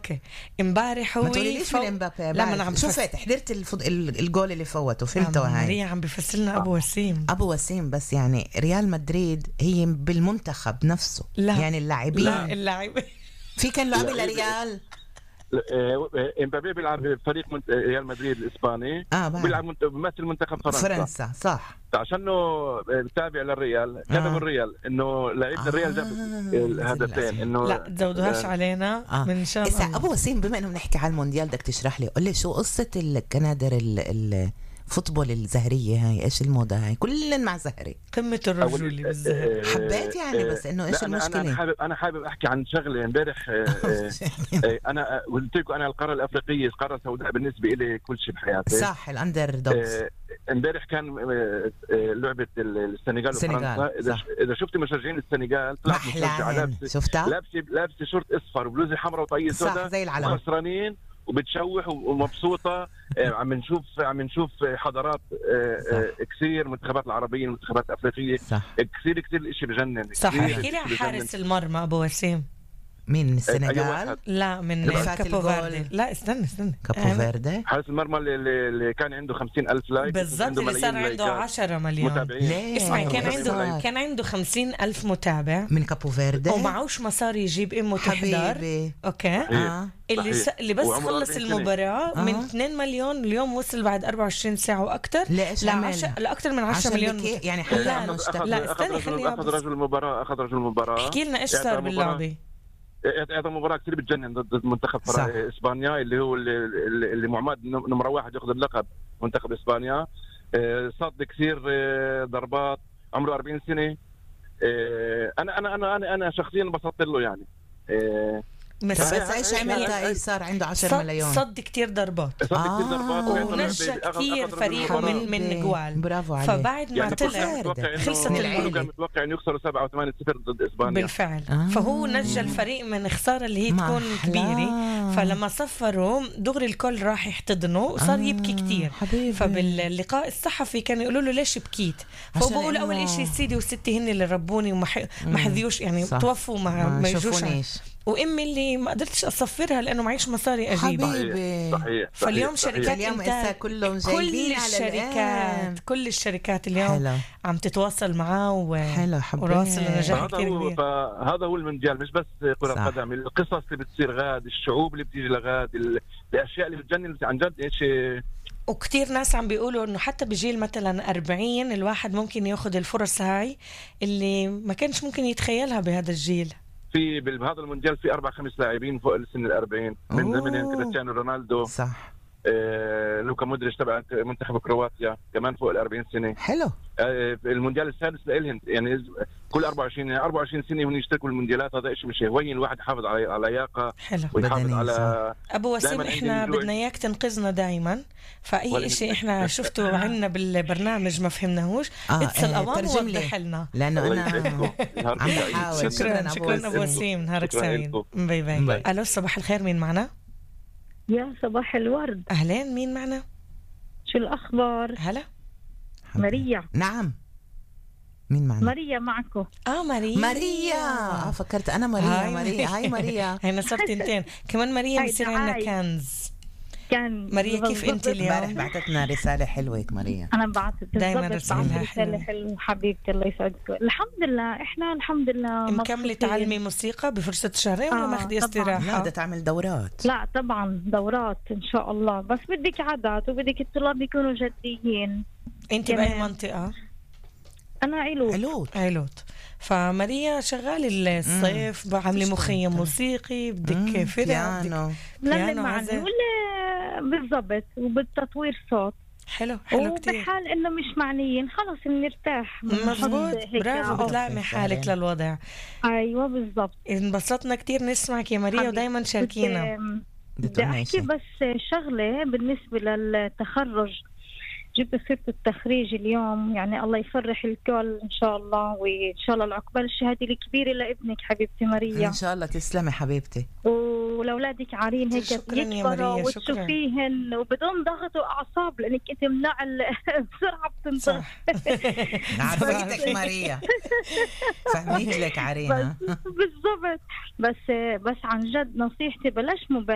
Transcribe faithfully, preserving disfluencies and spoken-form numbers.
اوكي امبارح هو ما تقوليليش فو... من امبابي. لا ما انا عم شفت حضرت الفض... الجول اللي فوته فهمته. هاي ماريا عم بفسرنا ابو وسيم. ابو وسيم بس يعني ريال مدريد هي بالمنتخب نفسه. لا. يعني اللاعبين لا اللاعبين في كان لاعب لريال. امبابي بيلعب فريق ريال مدريد الاسباني. اه بيلعب بيمثل منتخب فرنسا. فرنسا صح. عشانه بتابع للريال كتب آه. الريال انه لعيبه آه. الريال جاب الهدفين. انه لا تزودوهاش آه. علينا آه. من شان الله. ابو وسيم بما انه بنحكي على المونديال بدك تشرح لي، قول لي شو قصه الكنادر ال فوتبول الزهرية هاي، ايش الموضة هاي؟ كلن مع زهري قمة الرجولي بالزهر. حبيت يعني بس انه ايش المشكلة؟ انا حابب انا حابب احكي عن شغلة امبارح. انا قلت لكم انا القارة الافريقية قارة سوداء بالنسبة لي كل شيء بحياتي. صح الاندر دوغز. امبارح كان لعبة السنغال وفرنسا. اذا اذا شفت مشجعين السنغال طلعت مشجعة لابسة لابسة لابسة شورت اصفر وبلوزة حمراء وطاقية سوداء زي العلم خسرانين وبتشوح ومبسوطة. عم نشوف عم نشوف حضارات كثير، المنتخبات العربية المنتخبات الأفريقية كثير كثير الاشي بجنن. صح. احكي لي عن حارس المرمى أبو وسيم. مين من السنغال؟ لا من كابو فيردي. لا استنى استنى كابو فيردي حارس المرمى اللي, اللي كان عنده خمسين ألف لايك بالضبط، اللي صار عنده عشرة مليون متابعين. اسمعي كان عنده كان عنده خمسين ألف متابع من كابو فيردي ومعوش مصاري يجيب امه تحضر. اوكي آه. اللي س... اللي بس خلص المباراة آه. من اثنين مليون اليوم وصل بعد أربعة وعشرين ساعة واكثر لعش... لاكثر من عشرة مليون مت... يعني حتى لا أخذ... لا استني خليها اخذ رجل المباراة اخذ رجل المباراة. احكي لنا ايش صار باللعبة. هذا مباراة كثير بتجنن ضد منتخب اسبانيا اللي هو اللي, اللي معماد نمرة واحد ياخذ اللقب منتخب اسبانيا. صد كثير ضربات، عمره أربعين سنة. انا انا انا انا انا شخصيا انبسطت له يعني. بس ايش عمل ايش صار عنده عشرة مليون صد كتير ضربات صد كتير ضربات ونجى كتير فريقه من من جوال. برافو عليك. فبعد ما يعني طلع خلصت العيله كان متوقع انه يخسروا سبعة وثمانية صفر ضد اسبانيا بالفعل. آه. فهو نجى الفريق من خساره اللي هي تكون كبيره. فلما صفروا دغري الكل راح يحتضنوا وصار آه. يبكي كتير. فباللقاء الصحفي كانوا يقولوا له ليش بكيت؟ فهو بقول اول شيء سيدي وستي هن اللي ربوني وما ما حذيوش يعني توفوا ما ما يجوش وامي اللي ما قدرتش اصفرها لانه معيش مصاري اجيبها. حبيبي صحيح. فاليوم شركات اليوم هسه كلهم جايبين على الشركات كل الشركات اليوم حلو. عم تتواصل معاه وراس لنجاح كثير كبير. فهذا هو المونديال مش بس كرة قدم، القصص اللي بتصير غاد، الشعوب اللي بتيجي لغاد، الاشياء اللي بتجنن عن جد. ايش وكتير ناس عم بيقولوا انه حتى بجيل مثلا أربعين الواحد ممكن ياخد الفرص هاي اللي ما كانش ممكن يتخيلها بهذا الجيل. في بهذا المونديال في أربع خمس لاعبين فوق السن الأربعين من ضمنهم كريستيانو رونالدو. صح. آه، لوكا مودريتش تبع منتخب كرواتيا كمان فوق الأربعين سنة. حلو. آه، المونديال السادس لإلهم يعني كل أربعة وعشرين أربعة وعشرين سنة هون يشتركوا المونديالات. هذا إشي مش هوين الواحد يحافظ على على لياقة ويحافظ على. أبو وسيم إحنا بدنا إياك تنقذنا دائما. فأي إشي إحنا شفته عنا بالبرنامج ما فهمناهوش آه اتصل أوان ووضح لنا لأنه أنا عم بحاول. شكرا شكرا أبو وسيم نهارك سعيد. باي باي. ألو صباح الخير مين معنا؟ يا صباح الورد. أهلين مين معنا؟ شو الأخبار؟ هلا ماريا. نعم مين معنا؟ ماريا معكم. اه ماريا ماريا اه فكرت انا ماريا. هاي ماريا هاي ماريا هينا صرت انتين كمان ماريا بصير عندنا كنز. كان ماريا كيف انت اليوم؟ امبارح بعثتنا رساله حلوه ماريا. انا بعثت دائما رسالة حلوه حلوه حبيبتي الله يسعدك. الحمد لله احنا الحمد لله مكمله تعلمي موسيقى بفرصه شهرين ولا ماخذي استراحه؟ لا بدها تعمل دورات. لا طبعا دورات ان شاء الله بس بدك عادات وبدك الطلاب يكونوا جديين. انت باي منطقه؟ انا علوت. علوت علوت. فماريا شغال الصيف عامله مخيم موسيقي بدك فرقه بدك بيانو معنا ولا بالضبط وبالتطوير صوت. حلو حلو كتير. وبحال انه مش معنيين خلص بنرتاح. مظبوط برافو بتلائمي حالك للوضع. ايوه بالضبط. انبسطنا كتير نسمعك يا ماريا ودايما شاركينا. بدي احكي بس شغله بالنسبه للتخرج. جبت سيرة التخريج اليوم يعني الله يفرح الكل إن شاء الله وإن شاء الله العقبال الشهادة الكبيرة لابنك حبيبتي ماريا. إن شاء الله تسلمي حبيبتي. ولأولادك عارين هيك يكبروا وتشوفيهن وبدون ضغط وأعصاب لأنك أنت منع بسرعة بتنضغط. عرفتك ماريا فهميت لك عارينا بالضبط. بس بس عن جد نصيحتي بلاش موبايل